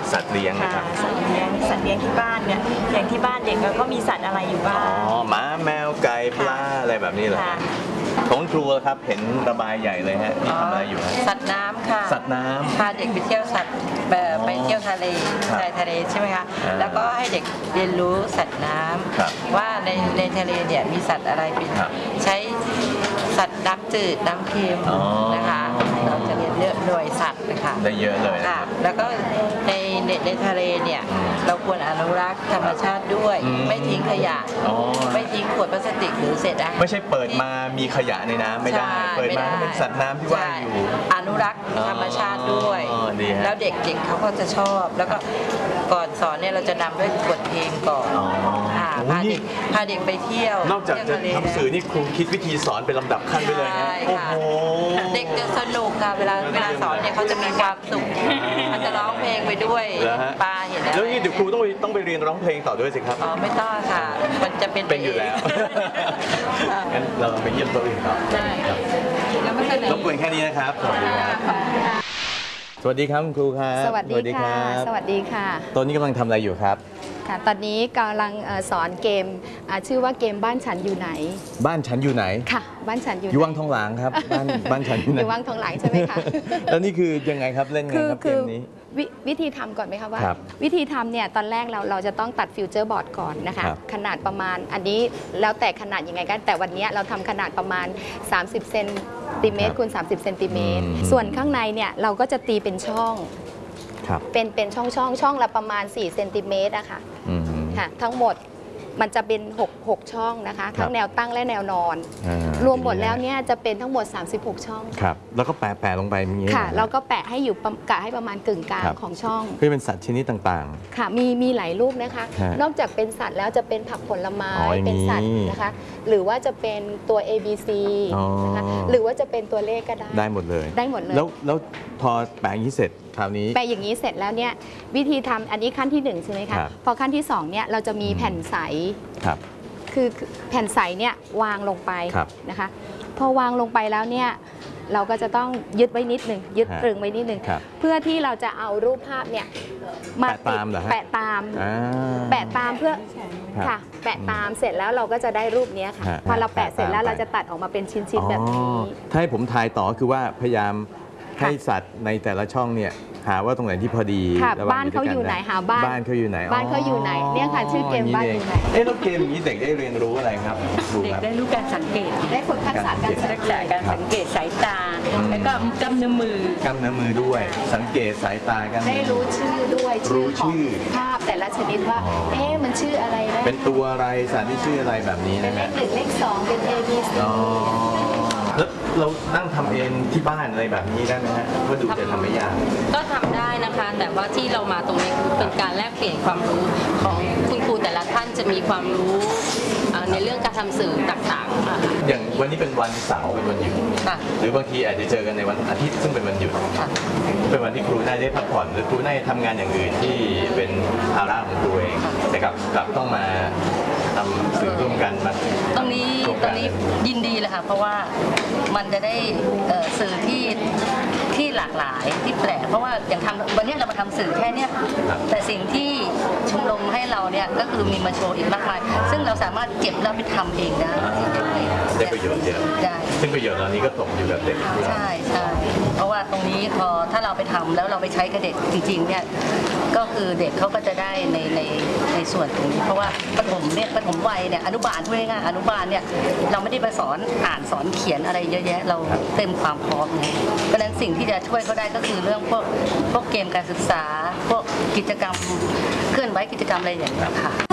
สัตว์เลี้ยงนะครับสัตว์เลี้ยงที่บ้านเนี่ยอย่างที่บ้านเด็กก็มีสัตว์อะไรอยู่บ้างหมาแมวไก่ปลาอะไรแบบนี้เลยของครูครับเห็นระบายใหญ่เลยฮะนี่ทำอะไรอยู่สัตว์น้ำค่ะสัตว์น้ำพาเด็กไปเที่ยวสัตว์ไปเที่ยวทะเลชายทะเลใช่ไหมคะแล้วก็ให้เด็กเรียนรู้สัตว์น้ำว่าในทะเลเนี่ยมีสัตว์อะไรเป็นใช้สัตว์น้ำจืดน้ำเค็มนะคะเราจะเรียนเรื่องหน่วยสัตว์นะคะได้เยอะเลยค่ะแล้วก็ในทะเลเนี่ยเราควรอนุรักษ์ธรรมชาติด้วยไม่ทิ้งขยะไม่ทิ้งขวดพลาสติกหรือเศษอาหารไม่ใช่เปิดมามีขยะในน้ำไม่ได้เปิดมาเป็นสัตว์น้ำที่ว่ายอยู่อนุรักษ์ธรรมชาติด้วยแล้วเด็กๆเขาก็จะชอบแล้วก็ก่อนสอนเนี่ยเราจะนำด้วยบทเพลงก่อนพาเด็กไปเที่ยวนอกจากจะทำสื่อนี่ครูคิดวิธีสอนเป็นลำดับขั้นไปเลยนะโอ้โหเด็กจะสนุกค่ะเวลาสอนเนี่ยเขาจะมีความสุขเขาจะร้องเพลงไปด้วยปาเห็นแล้วนี่เดี๋ยวครูต้องไปเรียนร้องเพลงต่อด้วยสิครับอ๋อไม่ต้องค่ะมันจะเป็นอยู่แล้วงั้นเราไปเยี่ยมตัวอื่นต่อได้ครับรบกวนแค่นี้นะครับสวัสดีครับสวัสดีครับคุณครูครับสวัสดีค่ะสวัสดีค่ะตอนนี้กำลังทำอะไรอยู่ครับค่ะตอนนี้กำลังสอนเกมชื่อว่าเกมบ้านฉันอยู่ไหนบ้านฉันอยู่ไหนค่ะบ้านฉันอยู่วังทองหลางครับบ้านฉันอยู่ไหนอยู่วังทองหลางใช่ไหมคะแล้วนี่คือยังไงครับเล่นไงครับเกมนี้วิธีทำก่อนไหมคะว่าวิธีทำเนี่ยตอนแรกเราจะต้องตัดฟิวเจอร์บอร์ดก่อนนะคะขนาดประมาณอันนี้แล้วแต่ขนาดยังไงกันแต่วันนี้เราทำขนาดประมาณ30 เซนติเมตรคูณ30 เซนติเมตรส่วนข้างในเนี่ยเราก็จะตีเป็นช่องเป็นช่องละประมาณ4 เซนติเมตรอะค่ะทั้งหมดมันจะเป็น6ช่องนะคะทั้งแนวตั้งและแนวนอนรวมหมดแล้วเนี่ยจะเป็นทั้งหมด36ช่องครับแล้วก็แปะลงไปอย่างนี้ค่ะแล้วก็แปะให้อยู่กะให้ประมาณกึ่งกลางของช่องเพื่อเป็นสัตว์ชนิดต่างๆค่ะมีหลายรูปนะคะนอกจากเป็นสัตว์แล้วจะเป็นผักผลไม้เป็นสัตว์นะคะหรือว่าจะเป็นตัว ABC นะคะหรือว่าจะเป็นตัวเลขก็ได้หมดเลยแล้วพอแปะอย่างนี้เสร็จคราวนี้แปะอย่างนี้เสร็จแล้วเนี่ยวิธีทำอันนี้ขั้นที่1ใช่ไหมคะพอขั้นที่2เนี่ยเราจะมีแผ่นใสคือแผ่นใสเนี่ยวางลงไปนะคะพอวางลงไปแล้วเนี่ยเราก็จะต้องยึดไว้นิดหนึ่งยึดตรึงไว้นิดหนึ่งเพื่อที่เราจะเอารูปภาพเนี่ยมาแปะตามเพื่อค่ะแปะตามเสร็จแล้วเราก็จะได้รูปนี้ค่ะพอเราแปะเสร็จแล้วเราจะตัดออกมาเป็นชิ้นๆแบบนี้ถ้าให้ผมทายต่อคือว่าพยายามให้สัตว์ในแต่ละช่องเนี่ยหาว่าตรงไหนที่พอดีบ้านเขาอยู่ไหนหาบ้านเขาอยู่ไหนบ้านเขาอยู่ไหนเนี่ยค่ะชื่อเกมบ้านอยู่ไหนแล้วเกมนี้เด็กได้เรียนรู้อะไรครับเด็กได้รู้การสังเกตได้ฝึกทักษะการสังเกตสายตาแล้วก็กำเนื้อมือด้วยสังเกตสายตากันได้รู้ชื่อด้วยชื่อของภาพแต่ละชนิดว่ามันชื่ออะไรนะเป็นตัวอะไรสัตว์ที่ชื่ออะไรแบบนี้นะเลข1เลข2เป็น A B C แล้วเรานั่งทำเองที่บ้านอะไรแบบนี้ได้ไหมฮะก็ดูจะทำไม่ยากก็ทำได้นะคะแต่ว่าที่เรามาตรงนี้คือเป็นการแลกเปลี่ยนความรู้ของคุณครูแต่ละท่านจะมีความรู้ในเรื่องการทำสื่อต่างๆอย่างวันนี้เป็นวันเสาร์เป็นวันหยุดหรือบางทีอาจจะเจอกันในวันอาทิตย์ซึ่งเป็นวันหยุดเป็นวันที่ครูน่าได้พักผ่อนหรือครูน่าทำงานอย่างอื่นที่เป็นภาระของครูเองแต่กลับต้องมาทำสื่อร่วมกันมาตรงนี้ยินดีเลยค่ะเพราะว่ามันจะได้สื่อที่หลากหลายที่แปลกเพราะว่าอย่างวันนี้เรามาทำสื่อแค่นี้แต่สิ่งที่ชมรมให้เราเนี่ยก็คือมีมาโชว์อีกมากมายซึ่งเราสามารถเก็บแล้วไปทำเองได้ประโยชน์เยอะซึ่งประโยชน์เหล่านี้ก็ตกอยู่กับเด็กใช่เพราะว่าตรงนี้พอถ้าเราไปทำแล้วเราไปใช้กับเด็กจริงๆเนี่ยก็คือเด็กเขาก็จะได้ในส่วนตรงนี้เพราะว่าปฐมวัยเนี่ยอนุบาลพูดง่ายๆอนุบาลเนี่ยเราไม่ได้ไปสอนอ่านสอนเขียนอะไรเยอะแยะเราเต็มความพร้อมเลยเพราะฉะนั้นสิ่งที่จะช่วยเขาได้ก็คือเรื่องพวกเกมการศึกษาพวกกิจกรรมเคลื่อนไหวกิจกรรมอะไรอย่างเงี้ยค่ะ